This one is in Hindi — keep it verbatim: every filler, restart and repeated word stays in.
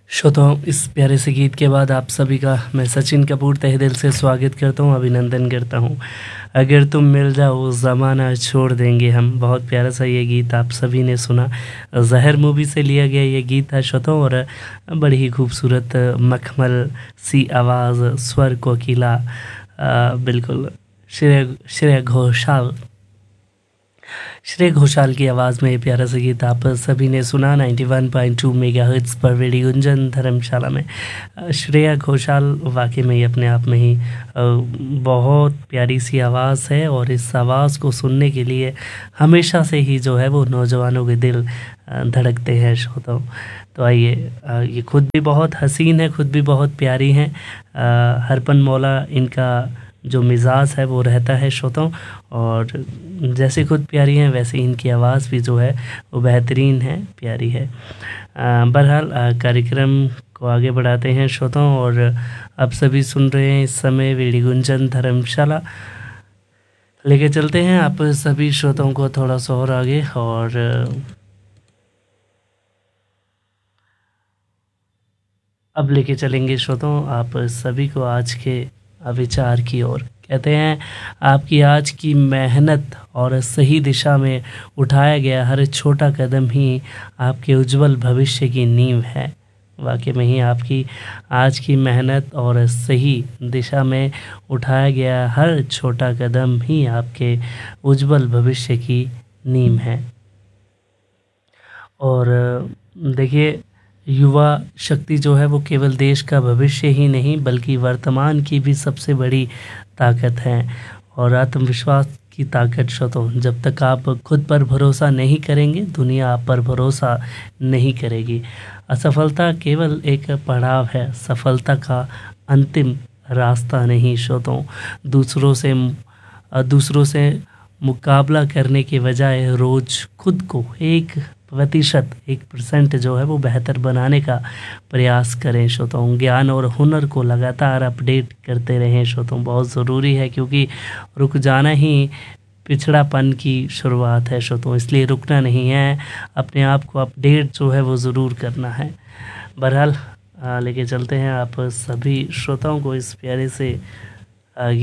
श्रोताओं, इस प्यारे से गीत के बाद आप सभी का मैं सचिन कपूर तहे दिल से स्वागत करता हूं, अभिनंदन करता हूं। अगर तुम मिल जाओ ज़माना छोड़ देंगे हम। बहुत प्यारा सा ये गीत आप सभी ने सुना। ज़हर मूवी से लिया गया ये गीत था श्रोताओं, और बड़ी ही खूबसूरत मखमल सी आवाज़, स्वर कोकिला, बिल्कुल श्रेया श्रेया घोषाल श्रेया घोषाल की आवाज़ में ये प्यारा सा गीत आप सभी ने सुना। इक्यानवे पॉइंट दो मेगाहर्ट्ज़ पर रेडियो गुंजन धर्मशाला में। श्रेया घोषाल वाकई में ही अपने आप में ही बहुत प्यारी सी आवाज़ है, और इस आवाज़ को सुनने के लिए हमेशा से ही जो है वो नौजवानों के दिल धड़कते हैं श्रोताओं। तो आइए, ये खुद भी बहुत हसीन है, खुद भी बहुत प्यारी हैं। हरपन मौला इनका जो मिजाज है वो रहता है श्रोताओं, और जैसे खुद प्यारी हैं वैसे इनकी आवाज़ भी जो है वो बेहतरीन है, प्यारी है। बहरहाल कार्यक्रम को आगे बढ़ाते हैं श्रोताओं, और अब सभी सुन रहे हैं इस समय रेडियो गुंजन धर्मशाला। लेके चलते हैं आप सभी श्रोताओं को थोड़ा सा और आगे, और अब लेके चलेंगे श्रोताओं आप सभी को आज के विचार की ओर। कहते हैं आपकी आज की मेहनत और सही दिशा में उठाया गया हर छोटा कदम ही आपके उज्जवल भविष्य की नींव है। वाकई में ही आपकी आज की मेहनत और सही दिशा में उठाया गया हर छोटा कदम ही आपके उज्जवल भविष्य की नींव है। और देखिए, युवा शक्ति जो है वो केवल देश का भविष्य ही नहीं बल्कि वर्तमान की भी सबसे बड़ी ताकत है। और आत्मविश्वास की ताकत श्रोताओं, जब तक आप खुद पर भरोसा नहीं करेंगे दुनिया आप पर भरोसा नहीं करेगी। असफलता केवल एक पड़ाव है, सफलता का अंतिम रास्ता नहीं श्रोताओं। दूसरों से दूसरों से मुकाबला करने के बजाय रोज़ खुद को एक प्रतिशत एक परसेंट जो है वो बेहतर बनाने का प्रयास करें श्रोताओं। ज्ञान और हुनर को लगातार अपडेट करते रहें श्रोताओं, बहुत ज़रूरी है, क्योंकि रुक जाना ही पिछड़ापन की शुरुआत है श्रोताओं। इसलिए रुकना नहीं है, अपने आप को अपडेट जो है वो ज़रूर करना है। बहरहाल लेके चलते हैं आप सभी श्रोताओं को इस प्यारे से